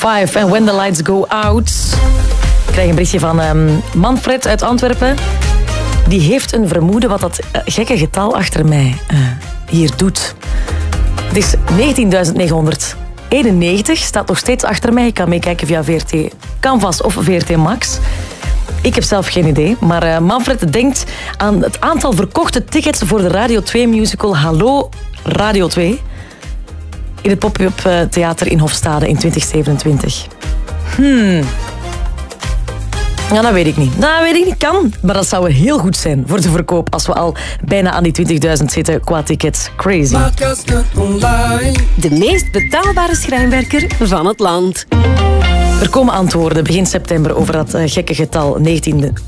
5 en When the Lights Go Out. Ik krijg een berichtje van Manfred uit Antwerpen. Die heeft een vermoeden wat dat gekke getal achter mij hier doet. Het is 19.991, staat nog steeds achter mij. Ik kan meekijken via VRT Canvas of VRT Max. Ik heb zelf geen idee, maar Manfred denkt aan het aantal verkochte tickets voor de Radio 2 musical Hallo Radio 2 in het Pop-up Theater in Hofstade in 2027. Ja, dat weet ik niet. Dat weet ik niet, kan. Maar dat zou heel goed zijn voor de verkoop als we al bijna aan die 20.000 zitten qua tickets. Crazy. De meest betaalbare schrijnwerker van het land. Er komen antwoorden begin september over dat gekke getal 19.991.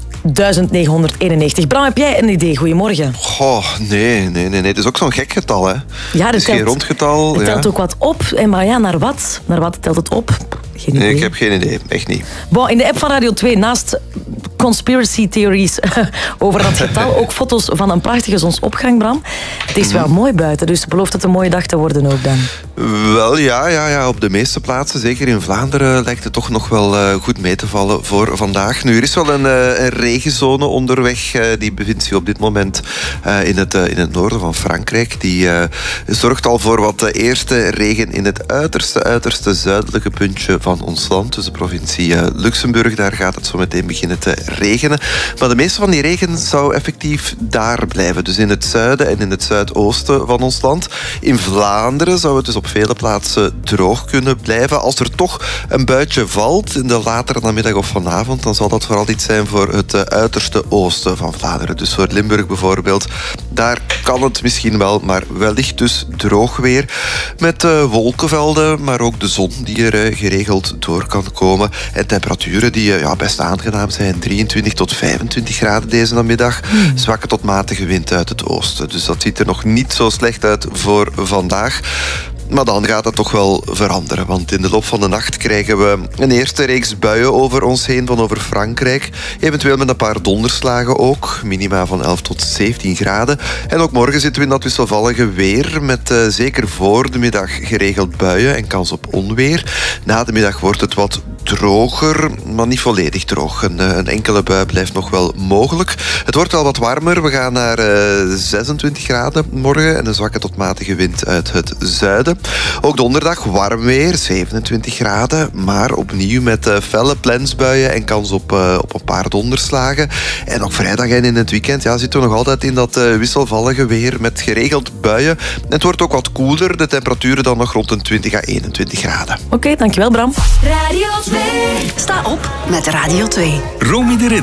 Bram, heb jij een idee? Goedemorgen. Goh, nee. Het is ook zo'n gek getal, hè. Ja, het is geen rondgetal. Het telt ook wat op. Maar ja, naar wat? Naar wat telt het op? Geen idee. Nee, ik heb geen idee. Echt niet. Bon, in de app van Radio 2, naast conspiracy theories over dat getal, ook foto's van een prachtige zonsopgang, Bram. Het is wel mooi buiten, dus belooft het een mooie dag te worden ook dan. Wel, ja. Op de meeste plaatsen, zeker in Vlaanderen, lijkt het toch nog wel goed mee te vallen voor vandaag. Nu, er is wel een regenzone onderweg. Die bevindt zich op dit moment in het noorden van Frankrijk. Die zorgt al voor wat eerste regen in het uiterste zuidelijke puntje van ons land. Dus de provincie Luxemburg, daar gaat het zo meteen beginnen te regenen. Maar de meeste van die regen zou effectief daar blijven. Dus in het zuiden en in het zuidoosten van ons land. In Vlaanderen zou het dus op vele plaatsen droog kunnen blijven. Als er toch een buitje valt in de latere namiddag of vanavond, dan zal dat vooral iets zijn voor het uiterste oosten van Vlaanderen. Dus voor Limburg bijvoorbeeld. Daar kan het misschien wel, maar wellicht dus droog weer. Met wolkenvelden, maar ook de zon die er geregeld door kan komen. En temperaturen die best aangenaam zijn. 23 tot 25 graden deze namiddag. Zwakke tot matige wind uit het oosten. Dus dat ziet er nog niet zo slecht uit voor vandaag. Maar dan gaat het toch wel veranderen. Want in de loop van de nacht krijgen we een eerste reeks buien over ons heen van over Frankrijk. Eventueel met een paar donderslagen ook. Minima van 11 tot 17 graden. En ook morgen zitten we in dat wisselvallige weer. Met zeker voor de middag geregeld buien en kans op onweer. Na de middag wordt het wat droger, maar niet volledig droog. Een enkele bui blijft nog wel mogelijk. Het wordt wel wat warmer. We gaan naar 26 graden morgen. En een zwakke tot matige wind uit het zuiden. Ook donderdag warm weer, 27 graden. Maar opnieuw met felle plensbuien en kans op een paar donderslagen. En ook vrijdag en in het weekend zitten we nog altijd in dat wisselvallige weer met geregeld buien. En het wordt ook wat koeler. De temperaturen dan nog rond een 20 à 21 graden. Oké, dankjewel Bram. Radio 2. Sta op met Radio 2. Romy de Ridder.